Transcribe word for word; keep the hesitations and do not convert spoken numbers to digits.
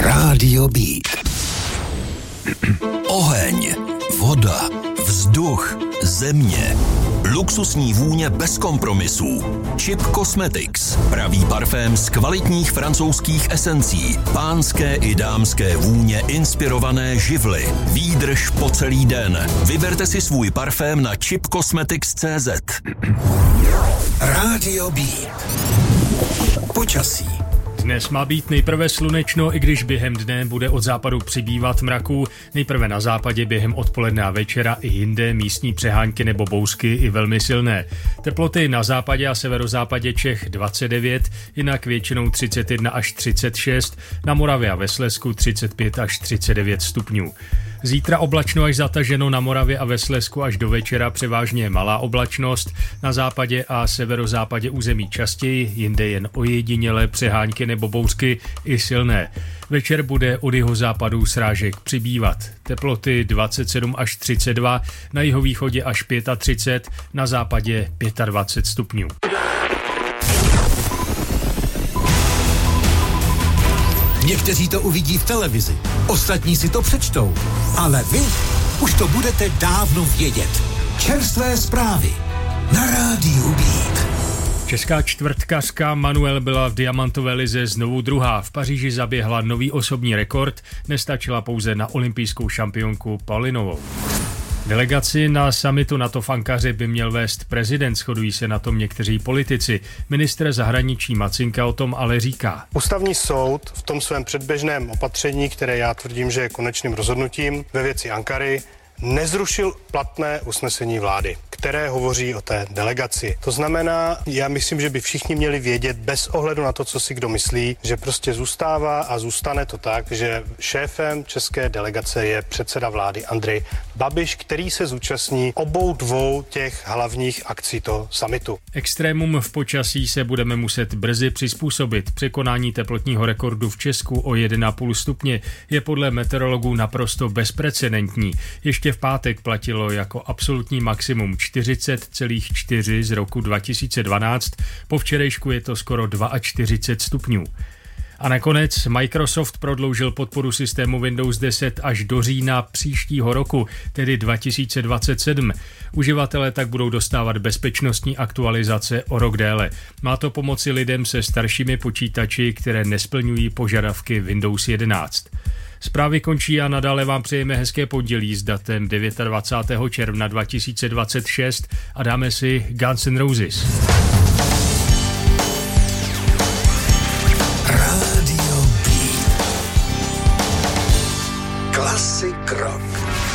Rádio Beat. Oheň, voda, vzduch, země. Luxusní vůně bez kompromisů. Chip Cosmetics. Pravý parfém z kvalitních francouzských esencí. Pánské i dámské vůně inspirované živly. Výdrž po celý den. Vyberte si svůj parfém na chip cosmetics tečka cé zet. Rádio Beat. Počasí. Dnes má být nejprve slunečno, i když během dne bude od západu přibývat mraků. Nejprve na západě během odpoledne a večera i jinde místní přehánky nebo bouřky i velmi silné. Teploty na západě a severozápadě Čech dvacet devět, jinak většinou třicet jedna až třicet šest, na Moravě a ve Slezsku třicet pět až třicet devět stupňů. Zítra oblačno až zataženo, na Moravě a ve Slezsku až do večera převážně malá oblačnost, na západě a severozápadě území častěji, jinde jen ojedinělé přehánky nebo bouřky i silné. Večer bude od jihozápadu srážek přibývat. Teploty dvacet sedm až třicet dva, na jihovýchodě až třicet pět, na západě dvacet pět stupňů. Někteří to uvidí v televizi, ostatní si to přečtou, ale vy už to budete dávno vědět. Čerstvé zprávy na Rádiu Beat. Česká čtvrtkařka Manuel byla v diamantové lize znovu druhá. V Paříži zaběhla nový osobní rekord, nestačila pouze na olympijskou šampionku Paulinovou. Delegaci na summitu NATO v Ankaře by měl vést prezident, shodují se na tom někteří politici. Ministr zahraničí Macinka o tom ale říká. Ústavní soud v tom svém předběžném opatření, které já tvrdím, že je konečným rozhodnutím ve věci Ankary, nezrušil platné usnesení vlády, které hovoří o té delegaci. To znamená, já myslím, že by všichni měli vědět bez ohledu na to, co si kdo myslí, že prostě zůstává a zůstane to tak, že šéfem české delegace je předseda vlády Andrej Babiš, který se zúčastní obou dvou těch hlavních akcí toho summitu. Extrémům v počasí se budeme muset brzy přizpůsobit. Překonání teplotního rekordu v Česku o jedna celá pět stupně je podle meteorologů naprosto bezprecedentní. Ještě v pátek platilo jako absolutní maximum čtyřicet celá čtyři z roku dva tisíce dvanáct, po včerejšku je to skoro čtyřicet dva stupňů. A nakonec Microsoft prodloužil podporu systému Windows deset až do října příštího roku, tedy dva tisíce dvacet sedm. Uživatelé tak budou dostávat bezpečnostní aktualizace o rok déle. Má to pomoci lidem se staršími počítači, které nesplňují požadavky Windows jedenáct. Zprávy končí a nadále vám přejeme hezké pondělí s datem dvacátého devátého června dva tisíce dvacet šest a dáme si Guns N' Roses. Rádio Beat. Classic rock.